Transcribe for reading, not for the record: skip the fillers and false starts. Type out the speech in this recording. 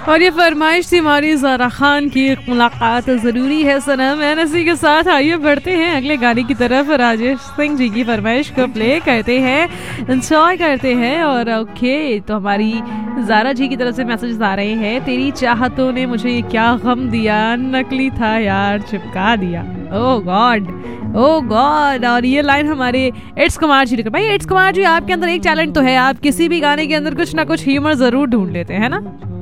और ये फरमाइश थी हमारी ज़ारा खान की, मुलाकात ज़रूरी है सनम एनएससी के साथ। आइए बढ़ते हैं अगले गाने की तरफ। राजेश सिंह जी की फरमाइश को प्ले करते हैं, इंजॉय करते हैं। और ओके, तो हमारी ज़ारा जी की तरफ से मैसेजेस आ रहे हैं। तेरी चाहतों ने मुझे क्या गम दिया, नकली था यार चिपका दिया। ओह गॉड, ओह गॉड। और ये लाइन हमारे इट्स कुमार जी ने। भाई इट्स कुमार जी, आपके अंदर एक टैलेंट तो है, आप किसी भी गाने के अंदर कुछ ना कुछ ह्यूमर जरूर ढूंढ लेते हैं ना।